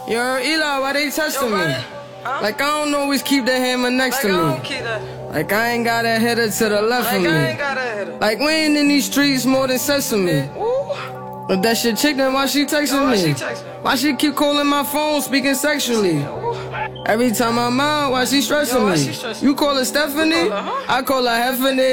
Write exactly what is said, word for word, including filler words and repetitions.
Yo, Eli, why they testing Yo, me? Huh? Like, I don't always keep the hammer next like to I me. don't keep that. Like, I ain't got a header to the left Like of I me. ain't got a header. Like, we ain't in these streets more than sesame. Ooh. But that shit chick, then why she texting Yo, why me? she texting? Why she keep calling my phone, speaking sexually? Ooh. Every time I'm out, why she stressing Yo, why me? she stressing? You call her Stephanie? You call her, huh? I call her Heffany.